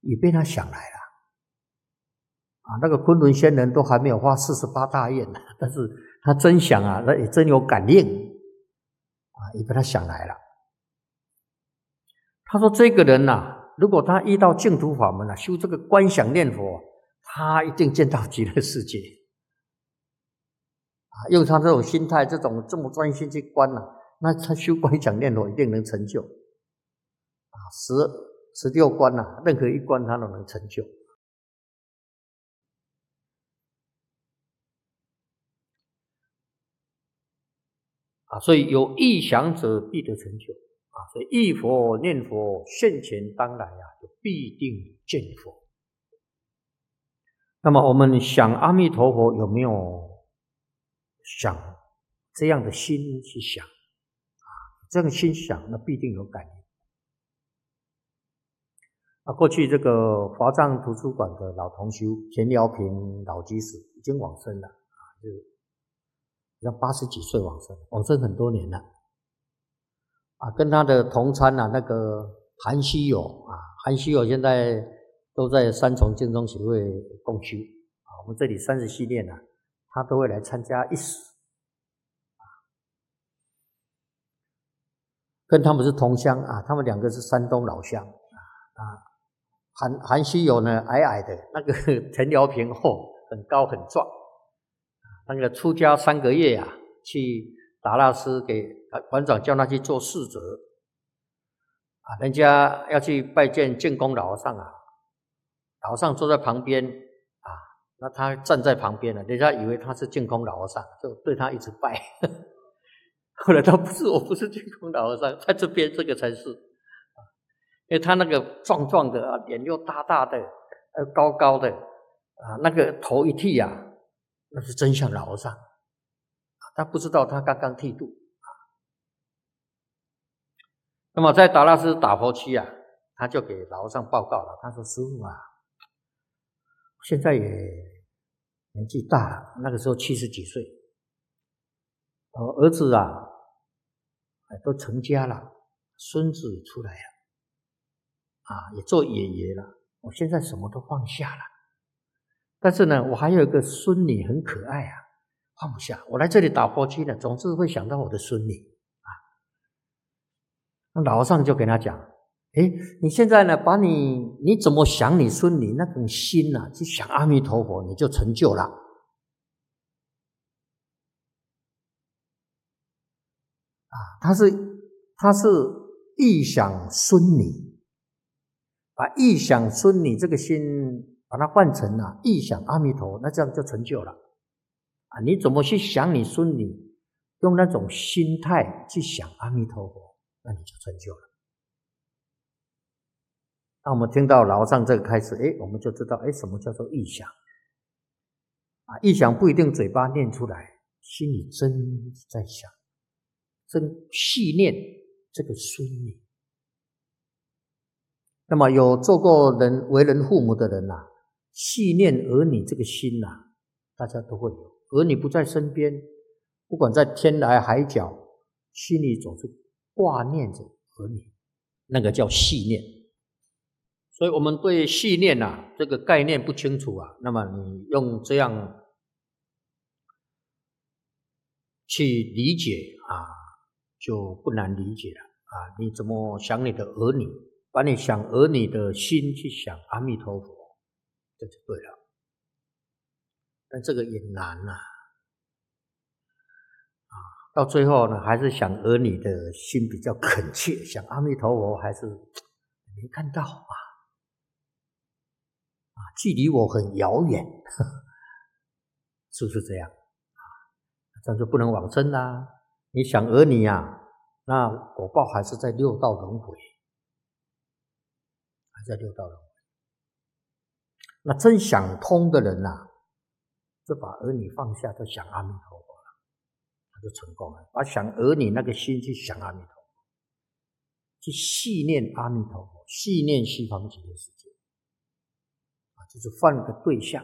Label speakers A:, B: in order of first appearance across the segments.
A: 也被他想来了那个昆仑仙人都还没有发48大愿呢，但是他真想那也真有感应也被他想来了。他说这个人如果他遇到净土法门修这个观想念佛，他一定见到极乐世界用他这种心态，这么专心去观那他修观想念佛一定能成就16关任何一关他都能成就所以有意想者必得成就所以忆佛念佛现前当来就必定见佛。那么我们想阿弥陀佛有没有想这样的心去想这个心想那必定有感应过去这个华藏图书馆的老同修田辽平老居士已经往生了要80几岁往生很多年了跟他的同参那个韩希友韩希友现在都在三重净宗协会共修我们这里30系列他都会来参加一时跟他们是同乡他们2个是山东老乡韩希友呢矮矮的，那个田辽平很高很壮那个出家3个月去达拉斯给馆长叫他去做侍者人家要去拜见净空老和尚老和尚坐在旁边那他站在旁边人家以为他是净空老和尚，就对他一直拜后来他不是，我不是净空老和尚，在这边这个才是因为他那个壮壮的脸又大大的高高的那个头一剃那是真像老和尚他不知道他刚刚剃度那么在达拉斯打佛区他就给老和尚报告了，他说师父现在也年纪大了，那个时候70几岁儿子都成家了，孙子也出来了也做爷爷了，我现在什么都放下了，但是呢我还有一个孙女很可爱放不下，我来这里打佛区呢总是会想到我的孙女那老和尚就跟他讲你现在呢把你怎么想你孙女那种心去想阿弥陀佛，你就成就了他是忆想孙女，把忆想孙女这个心把它换成忆想阿弥陀，那这样就成就了你怎么去想你孙女，用那种心态去想阿弥陀佛，那你就成就了。那我们听到老和尚这个开始我们就知道什么叫做忆想忆想不一定嘴巴念出来，心里真在想，真细念这个孙女。那么有做过为人父母的人细念儿女这个心大家都会有，儿女不在身边，不管在天涯海角，心里总是挂念着儿女，那个叫细念。所以我们对细念这个概念不清楚那么你用这样去理解就不难理解了你怎么想你的儿女，把你想儿女的心去想阿弥陀佛，这就对了。但这个也难到最后呢，还是想儿女的心比较恳切，想阿弥陀佛还是没看到距离我很遥远是不是这样这样就不能往生啦。你想儿女那果报还是在六道轮回，还在六道轮回。那真想通的人就把儿女放下，就想阿弥陀佛了，他就成功了。把想儿女那个心去想阿弥陀佛，去细念阿弥陀佛，细念西方极乐世界就是换个对象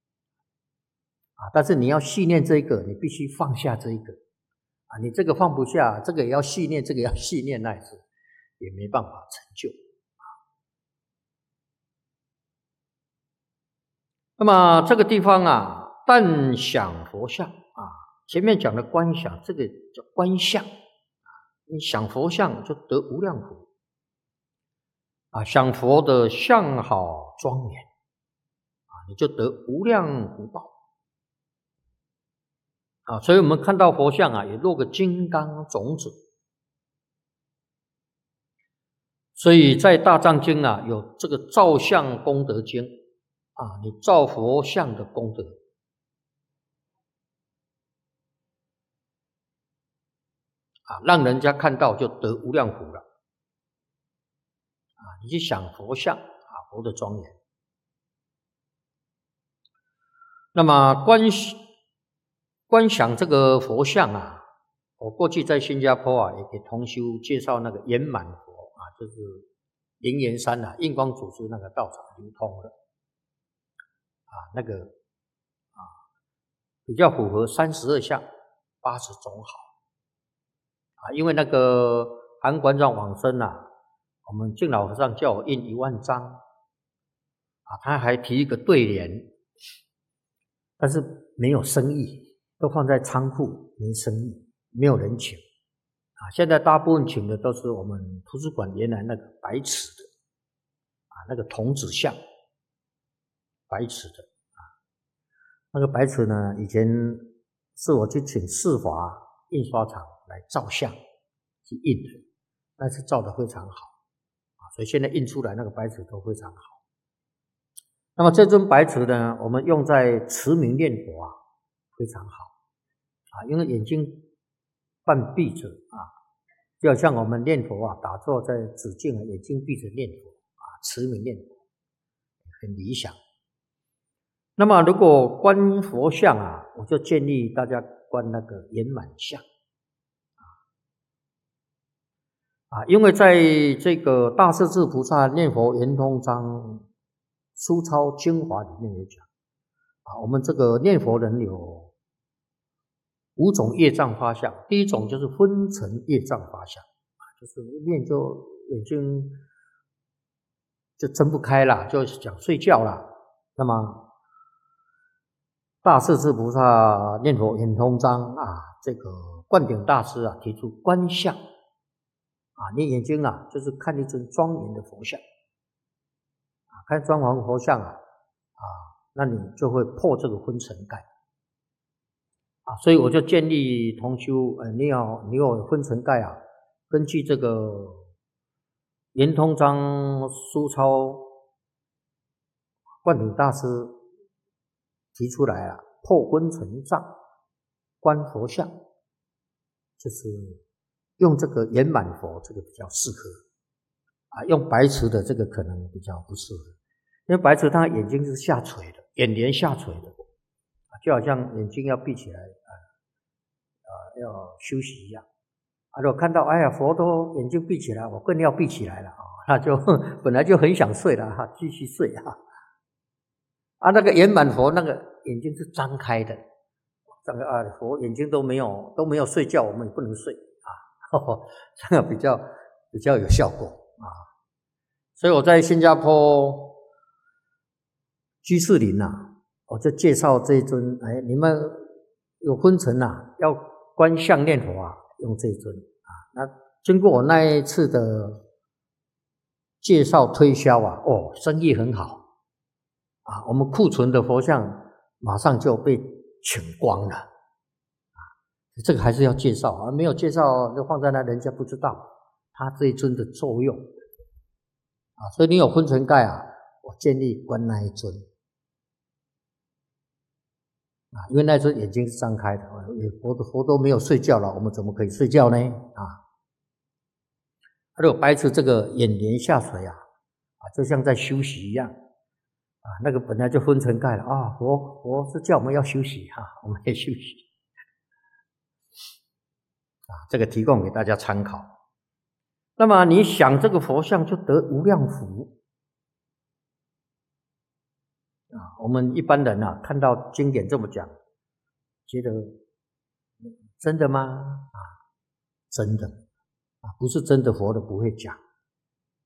A: 但是你要细念这个，你必须放下这一个你这个放不下，这个也要细念，这个也要细念，那也是也没办法成就那么这个地方啊，但想佛像啊，前面讲的观想，这个叫观相啊，你想佛像就得无量福啊，想佛的相好庄严啊，你就得无量福报啊。所以我们看到佛像啊，也落个金刚种子。所以在大藏经啊，有这个造像功德经啊，你造佛像的功德啊，让人家看到就得无量福了啊。你去想佛像啊，佛的庄严。那么观想这个佛像啊，我过去在新加坡啊，也给同修介绍那个圆满佛啊，就是灵岩山啊，印光祖师那个道场灵通的啊，那个啊比较符合32相80种好啊，因为那个韩馆长往生啊，我们净老和尚叫我印10000张啊，他还提一个对联，但是没有生意，都放在仓库，没生意，没有人请啊。现在大部分请的都是我们图书馆原来那个白瓷的啊，那个童子像，白瓷的啊。那个白瓷呢，以前是我去请世华印刷厂来照相去印的，但是照得非常好啊，所以现在印出来那个白瓷都非常好。那么这尊白瓷呢，我们用在持名念佛啊，非常好啊，因为眼睛半闭着啊，就好像我们念佛啊，打坐在止境啊，眼睛闭着念佛啊，持名念佛很理想。那么如果观佛像啊，我就建议大家观那个圆满像啊，因为在这个大势至菩萨念佛圆通章书抄精华里面也讲啊，我们这个念佛人有5种业障发相。第一种就是昏沉业障发相啊，就是念就眼睛就睁不开了，就想睡觉了。那么大势至菩萨念佛圆通章啊，这个灌顶大师啊提出观相啊，你眼睛啊就是看一尊庄严的佛像啊，看庄严佛像啊，那你就会破这个昏沉盖啊。所以我就建议同修，你有昏沉盖啊，根据这个圆通章书抄灌顶大师提出来啊，破昏沉障观佛像，就是用这个圆满佛，这个比较适合啊。用白瓷的这个可能比较不适合，因为白瓷它眼睛是下垂的，眼帘下垂的啊，就好像眼睛要闭起来要休息一样啊。如果看到哎呀佛都眼睛闭起来，我更要闭起来了啊，那就本来就很想睡了哈，继续睡啊。那个圆满佛那个眼睛是张开的，这个佛眼睛都没有睡觉，我们也不能睡啊，这个比较有效果啊。所以我在新加坡居士林啊，我就介绍这一尊，你们有昏沉啊，要观相念佛啊，用这一尊啊。那经过我那一次的介绍推销啊，生意很好。我们库存的佛像马上就被请光了这个还是要介绍啊，没有介绍就放在那，人家不知道它这一尊的作用所以你有昏沉盖啊，我建议观那一尊因为那尊眼睛是张开的佛都没有睡觉了，我们怎么可以睡觉呢如果白瓷这个眼帘下垂就像在休息一样那个本来就昏沉盖了佛是叫我们要休息我们也休息这个提供给大家参考。那么你想这个佛像就得无量福我们一般人看到经典这么讲，觉得真的吗真的不是真的佛的不会讲